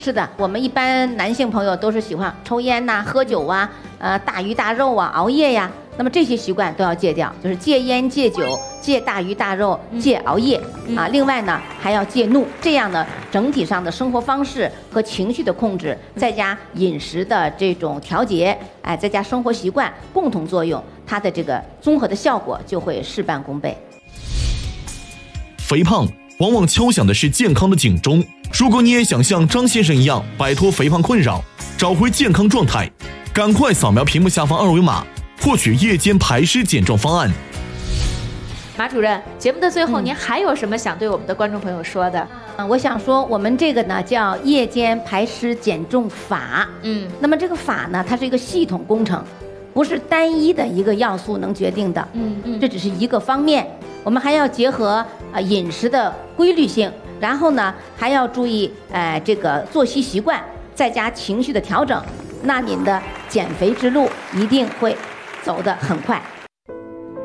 是的，我们一般男性朋友都是喜欢抽烟呐、喝酒啊、大鱼大肉啊、熬夜呀。那么这些习惯都要戒掉，就是戒烟、戒酒、戒大鱼大肉、戒熬夜啊。另外呢，还要戒怒。这样呢，整体上的生活方式和情绪的控制，再加饮食的这种调节，哎，再加生活习惯共同作用，它的这个综合的效果就会事半功倍。 肥胖往往敲响的是健康的警钟。如果你也想像张先生一样摆脱肥胖困扰，找回健康状态，赶快扫描屏幕下方2维码，获取夜间排湿减重方案。 马主任，节目的最后，您还有什么想对我们的观众朋友说的？ 我想说，我们这个呢叫夜间排湿减重法。那么这个法呢，它是一个系统工程，不是单一的一个要素能决定的。这只是一个方面，我们还要结合饮食的规律性，然后呢还要注意这个作息习惯，再加情绪的调整，那您的减肥之路一定会走得很快。